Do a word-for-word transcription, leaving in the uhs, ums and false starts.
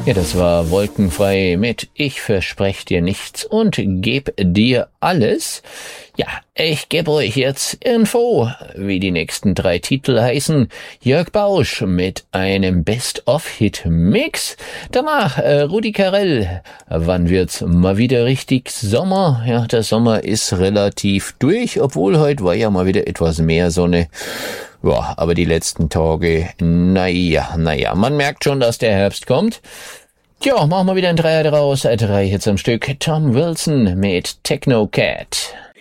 Ja, das war Wolkenfrei mit Ich versprech dir nichts und geb dir alles. Ja, ich gebe euch jetzt Info, wie die nächsten drei Titel heißen. Jörg Bausch mit einem Best-of-Hit-Mix. Danach äh, Rudi Carrell. Wann wird's mal wieder richtig Sommer? Ja, der Sommer ist relativ durch, obwohl heute war ja mal wieder etwas mehr Sonne. Ja, aber die letzten Tage, naja, naja, man merkt schon, dass der Herbst kommt. Tja, machen wir wieder ein Dreier draus, drei Hits am Stück. Tom Wilson mit Techno Cat.